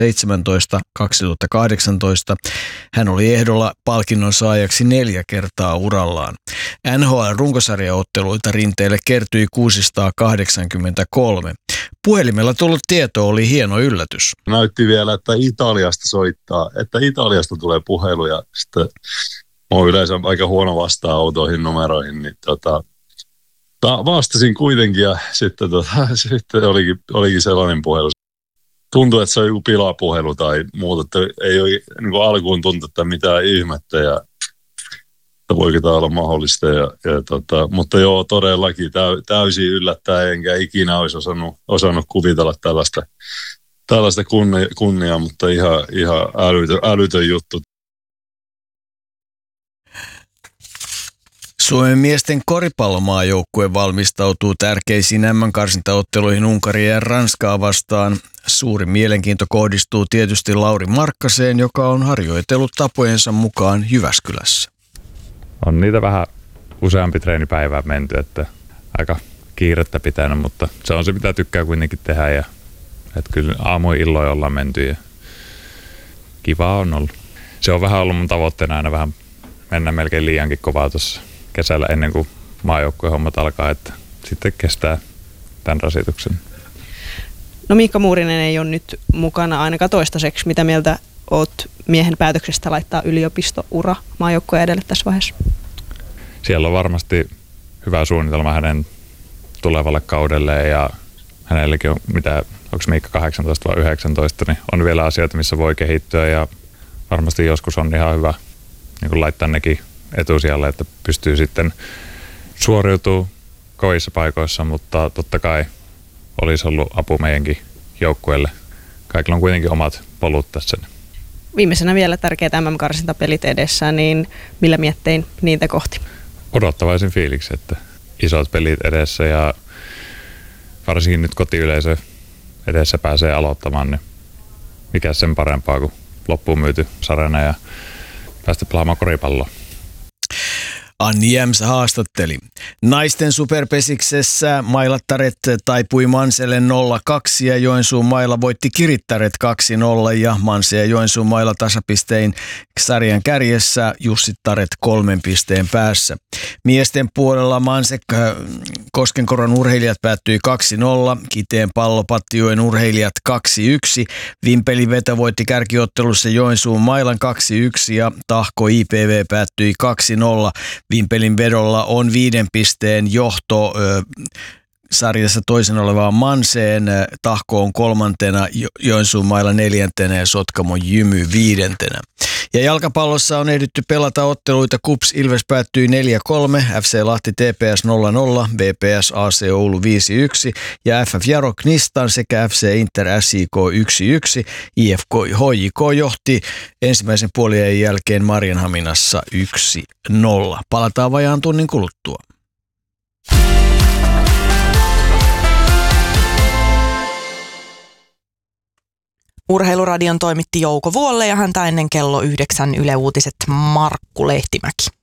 2018. Hän oli ehdolla palkinnon saajaksi 4 kertaa urallaan. NHL-runkosarjaotteluita Rinteelle kertyi 683. Puhelimella tullut tieto oli hieno yllätys. Näytti vielä, että Italiasta soittaa, että Italiasta tulee puheluja. Sitten olen yleensä aika huono vastaan autoihin numeroihin, niin vastasin kuitenkin ja sitten olikin sellainen puhelu. Tuntui, että se on joku pilapuhelu tai muuta, että ei ole niin kuin alkuun tuntu, että mitään ihmettä ja voiko tämä olla mahdollista. Mutta joo, todellakin täysin yllättäen, enkä ikinä olisi osannut kuvitella tällaista kunniaa, mutta ihan älytön juttu. Suomen miesten koripallomaajoukkue valmistautuu tärkeisiin MM-karsintaotteluihin Unkaria ja Ranskaa vastaan. Suuri mielenkiinto kohdistuu tietysti Lauri Markkaseen, joka on harjoitellut tapojensa mukaan Jyväskylässä. On niitä vähän useampi treenipäivää menty, että aika kiirettä pitänyt, mutta se on se, mitä tykkää kuitenkin tehdä. Ja, että kyllä aamuin illoin ollaan menty ja kivaa on ollut. Se on vähän ollut mun tavoitteena aina vähän mennä melkein liiankin kovaa tuossa kesällä ennen kuin maajoukkueen hommat alkaa, että sitten kestää tämän rasituksen. No Miikka Muurinen ei ole nyt mukana ainakaan toistaiseksi. Mitä mieltä oot miehen päätöksestä laittaa yliopistoura maajoukkueen edelle tässä vaiheessa? Siellä on varmasti hyvä suunnitelma hänen tulevalle kaudelle ja hänelläkin on, onko Miikka 18 vai 19, niin on vielä asioita, missä voi kehittyä ja varmasti joskus on ihan hyvä niin kuin laittaa nekin etusijalle, että pystyy sitten suoriutumaan kovissa paikoissa, mutta totta kai olisi ollut apu meidänkin joukkueelle. Kaikilla on kuitenkin omat polut tässä. Viimeisenä vielä tärkeät MM-karsintapelit edessä, niin millä miettein niitä kohti? Odottavaisin fiiliksi, että isot pelit edessä ja varsinkin nyt kotiyleisö edessä pääsee aloittamaan, niin mikä sen parempaa kuin loppuun myyty sarjana ja päästä pelaamaan koripalloa. Anni Jämsä haastatteli. Naisten superpesiksessä Mailattaret taipui Manselle 0-2 ja Joensuun Maila voitti Kirittäret 2-0 ja Manse ja Joensuun Maila tasapistein sarjan kärjessä, Jussittaret 3 pisteen päässä. Miesten puolella Manse Koskenkorvan urheilijat päättyi 2-0, Kiteen Pallo Pattijoen urheilijat 2-1, Vimpelin Veto voitti kärkiottelussa Joensuun Mailan 2-1 ja Tahko IPV päättyi 2-0. Vimpelin Vedolla on 5 pisteen johto sarjassa toisen olevaan Manseen, Tahko on 3, Joensuun Maila 4 ja Sotkamo Jymy 5. Ja jalkapallossa on ehditty pelata otteluita. KuPS Ilves päättyi 4-3, FC Lahti TPS 0-0, VPS AC Oulu 5-1 ja FF Jaro Knistan sekä FC Inter SIK 1-1. IFK HJK johti ensimmäisen puoliajan jälkeen Marianhaminassa 1-0. Palataan vajaan tunnin kuluttua. Urheiluradion toimitti Jouko Vuolle ja häntä ennen kello 9 Yle Uutiset Markku Lehtimäki.